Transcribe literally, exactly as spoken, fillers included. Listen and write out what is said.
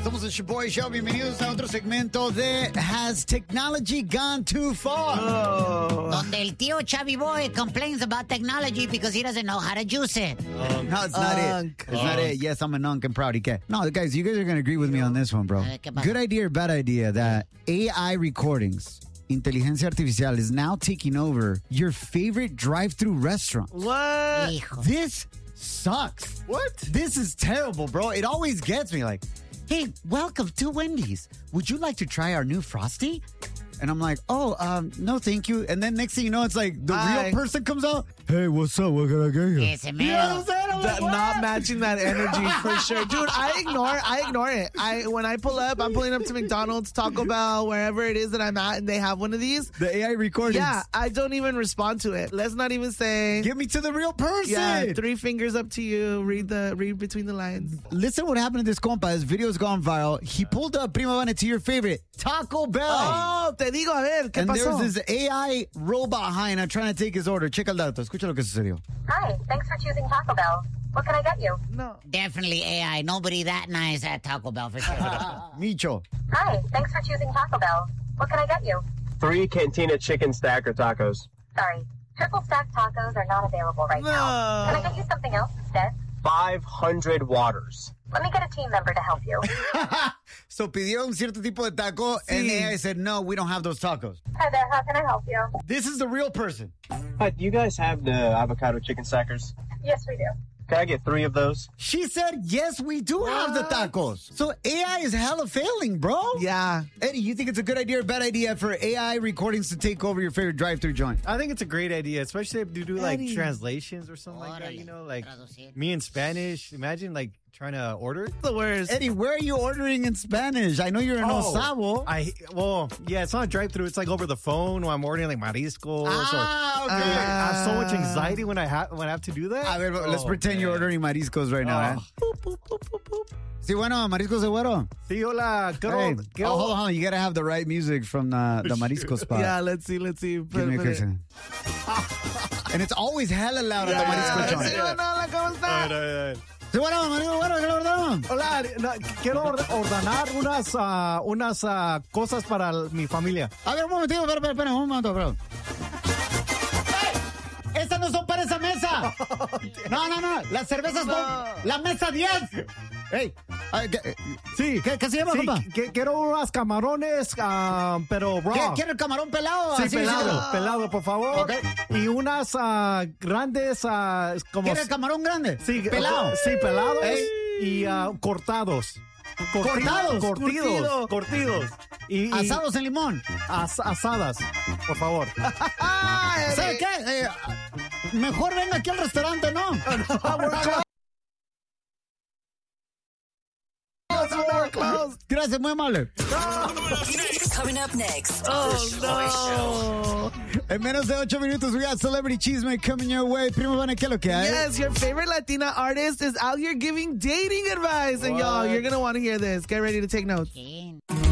Somos el Shaboy Show. Bienvenidos a otro segmento de Has Technology Gone Too Far? Oh. Donde el tío Chavi Boy complains about technology because he doesn't know how to use it. Um, no, it's not Unk. it. It's not it. Yes, I'm an unk and proud. Okay. No, guys, you guys are going to agree with me on this one, bro. Uh, ¿qué pasa? Good idea or bad idea that A I recordings, inteligencia artificial, is now taking over your favorite drive-thru restaurant. What? Hijo. This sucks. What? This is terrible, bro. It always gets me like, hey, welcome to Wendy's. Would you like to try our new Frosty? And I'm like, oh, um, no, thank you. And then next thing you know, it's like the Hi. real person comes out. Hey, what's up? What can I get you? Ese You know what I'm mero. saying? I'm That- like, what? not matching that energy for sure, dude. I ignore, I ignore it. I when I pull up, I'm pulling up to McDonald's, Taco Bell, wherever it is that I'm at, and they have one of these. The A I recordings. Yeah, I don't even respond to it. Let's not even say. Get me to the real person. Yeah, three fingers up to you. Read the read between the lines. Listen what happened to this compa. His video's gone viral. He pulled up, Prima Vane, to your favorite, Taco Bell. Oh, te digo, a ver, ¿qué and pasó? there's this A I robot hyena trying to take his order. Checa el dato. Escucha lo que sucedió. Hi, thanks for choosing Taco Bell. What can I get you? No. Definitely A I. Nobody that nice at Taco Bell for sure. Micho. Hi, thanks for choosing Taco Bell. What can I get you? Three Cantina chicken stacker tacos. Sorry, triple stack tacos are not available right now. Can I get you something else instead? five hundred waters. Let me get a team member to help you. So pidió un cierto tipo de taco, and Sí. A I said, no, we don't have those tacos. Hi there, how can I help you? This is the real person. Hi, do you guys have the avocado chicken stackers? Yes, we do. Can I get three of those? She said, yes, we do have the tacos. So A I is hella failing, bro. Yeah. Eddie, you think it's a good idea or bad idea for A I recordings to take over your favorite drive-thru joint? I think it's a great idea, especially if you do like Eddie. translations or something like that. Órale, You know, like traducir. me in Spanish. Imagine like trying to order. The worst. Eddie, where are you ordering in Spanish? I know you're in Oh, Osavo. I well, yeah, it's not a drive-through. It's like over the phone when I'm ordering like mariscos. Ah, or, okay. Dude, I have so much Ah. anxiety when I have when I have to do that. A ver, let's Oh, pretend you're man. ordering mariscos right now, eh? Oh. Boop, boop, boop, boop, boop. Sí, bueno, mariscos de güero. Sí, hola. Quiero, Hey, quiero- oh, hold on, hold on. You gotta have the right music from the, the marisco spot. Yeah, let's see, let's see. Give Put- me a put quick it. second. And it's always hella loud at the Yeah, marisco sí, joint. hola, ¿cómo A está? ver, a ver, a ver. Sí, bueno, marisco güero, ¿qué le ordenamos? Hola, no, quiero ord- ordenar unas, ah, unas ah, cosas para el- mi familia. A ver, un momentito, espera, espera, espera, un momento, bro. ¡Estas no son para esa mesa! No, no, no, las cervezas son la mesa diez. Ey, ay, ¿qué, Sí. ¿qué, qué se llama, Sí, compa? que- quiero unas camarones, ah, pero raw. ¿Qué- ¿Quiere el camarón pelado? Sí, Así, pelado, sí. pelado, por favor. Ok. Y unas ah, grandes, ah, como... ¿Quiere el camarón grande? Sí, pelado. Sí, pelados Ey. y ah, cortados. Corti- Cortados, Cortidos. curtido. Cortidos. Y, y Asados en limón. as- asadas, por favor. ¿Sabe qué? Eh, mejor venga aquí al restaurante, ¿no? Gracias, muy amable. Coming up next. Oh, no. En menos de ocho minutos, we got Celebrity Chisme coming your way. Primo Vane, ¿qué es lo que hay? Yes, your favorite Latina artist is out here giving dating advice. And y'all, you're going to want to hear this. Get ready to take notes. ¿Quién?